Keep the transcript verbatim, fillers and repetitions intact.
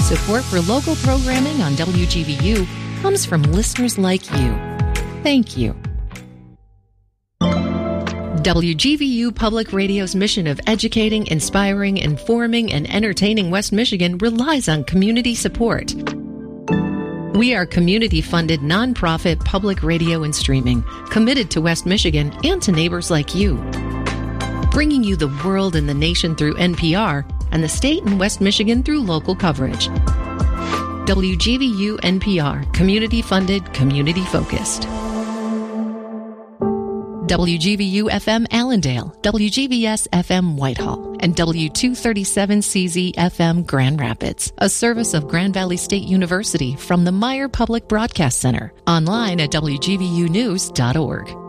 Support for local programming on W G V U comes from listeners like you. Thank you. W G V U Public Radio's mission of educating, inspiring, informing, and entertaining West Michigan relies on community support. We are community-funded, nonprofit public radio and streaming, committed to West Michigan and to neighbors like you. Bringing you the world and the nation through N P R and the state and West Michigan through local coverage. W G V U N P R, community-funded, community-focused. W G V U F M Allendale, W G V S F M Whitehall, and W two thirty-seven C Z F M Grand Rapids, a service of Grand Valley State University from the Meyer Public Broadcast Center. Online at W G V U news dot org.